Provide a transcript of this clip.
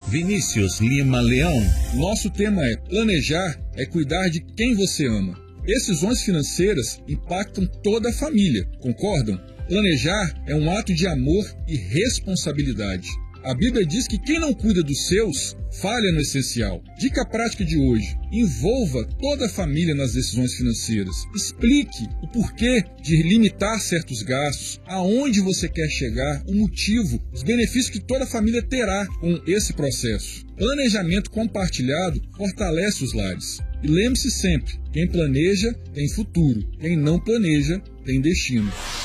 Vinícius Lima Leão. Nosso tema é: planejar é cuidar de quem você ama. Decisões financeiras impactam toda a família, concordam? Planejar é um ato de amor e responsabilidade. A Bíblia diz que quem não cuida dos seus, falha no essencial. Dica prática de hoje: envolva toda a família nas decisões financeiras. Explique o porquê de limitar certos gastos, aonde você quer chegar, o motivo, os benefícios que toda a família terá com esse processo. Planejamento compartilhado fortalece os lares. E lembre-se sempre, quem planeja tem futuro, quem não planeja tem destino.